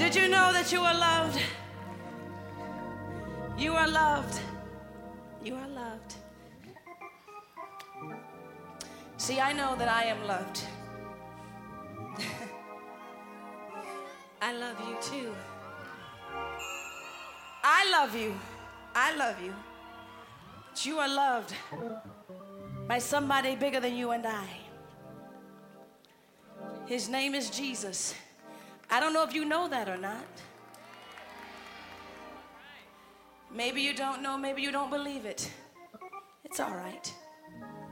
Did you know that you are loved? You are loved. You are loved. See, I know that I am loved. I love you too. I love you. I love you. But you are loved by somebody bigger than you and I. His name is Jesus. I don't know if you know that or not. Maybe you don't know, maybe you don't believe it. It's all right.